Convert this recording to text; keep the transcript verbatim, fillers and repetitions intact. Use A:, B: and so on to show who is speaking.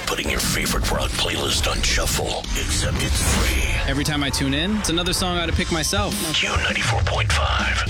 A: putting your favorite rock playlist on shuffle, except it's free.
B: Every time I tune in, it's another song I ought to pick myself.
A: Q ninety-four point five.